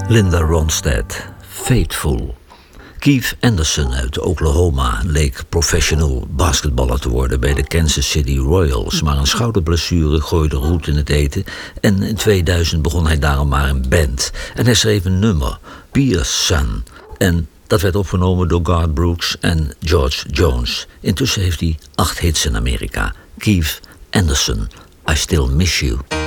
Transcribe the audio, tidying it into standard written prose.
Linda Ronstadt, Faithful. Keith Anderson uit Oklahoma leek professional basketballer te worden bij de Kansas City Royals, maar een schouderblessure gooide roet in het eten en in 2000 begon hij daarom maar een band. En hij schreef een nummer, Pierce's Son, en dat werd opgenomen door Garth Brooks en George Jones. Intussen heeft hij 8 hits in Amerika. Keith Anderson, I Still Miss You.